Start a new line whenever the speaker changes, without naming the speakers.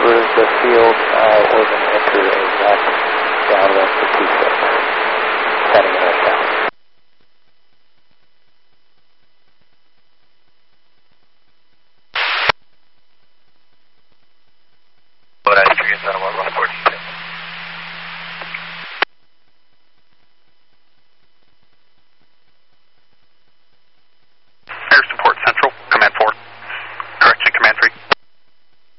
over the field, we're going to enter a left downwind for 26, setting northbound.